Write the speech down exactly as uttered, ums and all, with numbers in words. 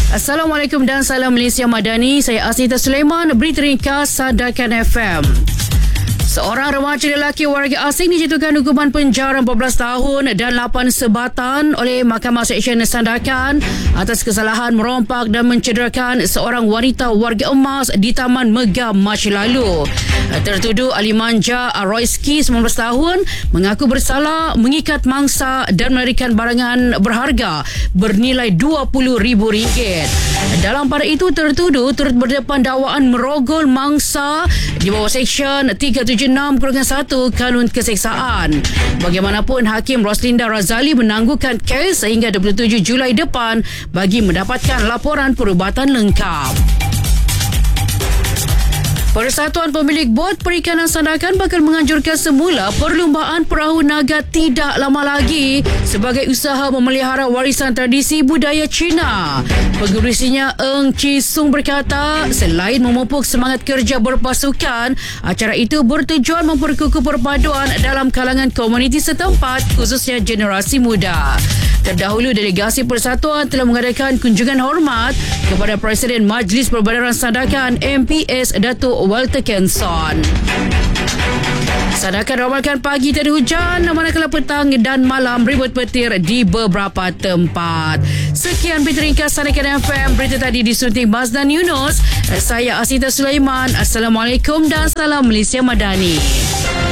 Assalamualaikum dan salam Malaysia Madani. Saya Asnita Sulaiman, berita ringkas Sandakan F M. Seorang remaja lelaki warga asing dijatuhkan hukuman penjara empat belas tahun dan lapan sebatan oleh Mahkamah Seksyen Sandakan atas kesalahan merompak dan mencederakan seorang wanita warga emas di Taman Megah Mac lalu. Tertuduh ahli manja Royski sembilan belas tahun mengaku bersalah mengikat mangsa dan melarikan barangan berharga bernilai dua puluh ribu ringgit. Dalam pada itu, tertuduh turut berdepan dakwaan merogol mangsa di bawah Seksyen tiga tujuh enam satu Kanun Keseksaan. Bagaimanapun, Hakim Roslinda Razali menangguhkan kes sehingga dua puluh tujuh Julai depan bagi mendapatkan laporan perubatan lengkap. Persatuan Pemilik Bot Perikanan Sandakan bakal menganjurkan semula perlumbaan perahu naga tidak lama lagi sebagai usaha memelihara warisan tradisi budaya Cina. Pengurusinya Eng Chi Sung berkata, selain memupuk semangat kerja berpasukan, acara itu bertujuan memperkukuh perpaduan dalam kalangan komuniti setempat, khususnya generasi muda. Terdahulu, delegasi persatuan telah mengadakan kunjungan hormat kepada Presiden Majlis Perbadaran Sandakan M P S Datuk Walter Kenson. Sandakan ramalkan pagi tiada hujan, manakala petang dan malam ribut petir di beberapa tempat. Sekian berita ringkas Sandakan F M. Berita tadi disunting Mazdan Yunus. Saya Asnita Sulaiman. Assalamualaikum dan salam Malaysia Madani.